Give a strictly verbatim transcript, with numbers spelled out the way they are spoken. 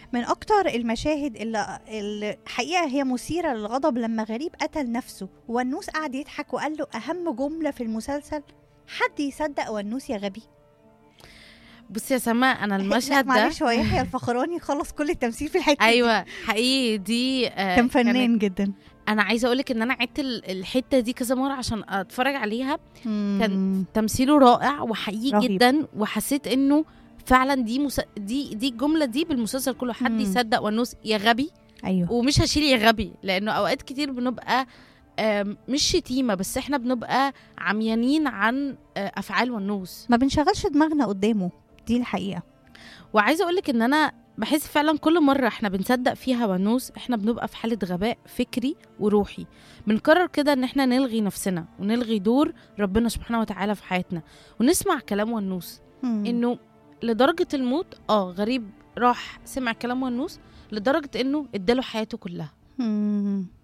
من اكتر المشاهد اللي الحقيقه هي مثيره للغضب لما غريب قتل نفسه ونوس قعد يضحك وقال له اهم جمله في المسلسل: حد يصدق ونوس يا غبي. بصي يا سما، انا المشهد ده معلش هو يحيى الفخراني خلص كل التمثيل في الحته ايوه حقيقي دي آه كان فنان جدا. انا عايزه اقولك ان انا عدت الحته دي كذا مره عشان اتفرج عليها. مم. كان تمثيله رائع وحقيقي رهيب. جدا، وحسيت انه فعلا دي مس... دي دي الجمله دي بالمسلسل كله: حد مم. يصدق ونوس يا غبي. ايوه ومش هشيل يا غبي، لانه اوقات كتير بنبقى مش شتيمه، بس احنا بنبقى عميانين عن افعال ونوس، ما بنشغلش دماغنا قدامه، دي الحقيقه. وعايزه اقولك ان انا بحس فعلا كل مرة احنا بنصدق فيها ونوس احنا بنبقى في حالة غباء فكري وروحي. بنقرر كده ان احنا نلغي نفسنا ونلغي دور ربنا سبحانه وتعالى في حياتنا ونسمع كلام ونوس. مم. انه لدرجة الموت اه غريب راح سمع كلام ونوس لدرجة انه اداله حياته كلها. مم.